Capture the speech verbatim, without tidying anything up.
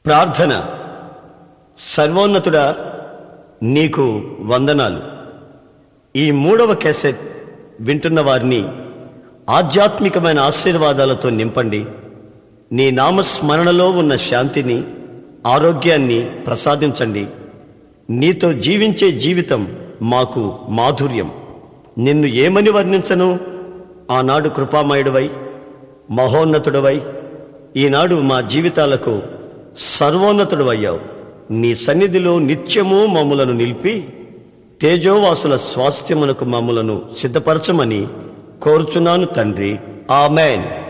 ప్రార్థన. సర్వోన్నతుడా, నీకు వందనాలు. ఈ మూడవ క్యాసెట్ వింటున్న వారిని ఆధ్యాత్మికమైన ఆశీర్వాదాలతో నింపండి. నీ నామస్మరణలో ఉన్న శాంతిని, ఆరోగ్యాన్ని ప్రసాదించండి. నీతో జీవించే జీవితం మాకు మాధుర్యం. నిన్ను ఏమని వర్ణించను? ఆనాడు కృపామయుడివై, మహోన్నతుడవై, ఈనాడు మా జీవితాలకు సర్వోన్నతుడవయ్యావు. నీ సన్నిధిలో నిత్యము మమ్ములను నిలిపి తేజోవాసుల స్వాస్థ్యమునకు మమ్ములను సిద్ధపరచమని కోరుచున్నాను తండ్రి. ఆమేన్.